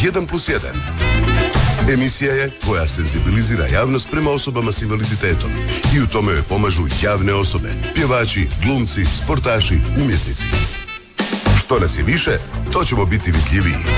1+1. Emisija je koja senzibilizira javnost prema osobama s invaliditetom i u tome joj pomažu javne osobe, pjevači, glumci, sportaši, umjetnici. Što nas je više, to ćemo biti vidljiviji.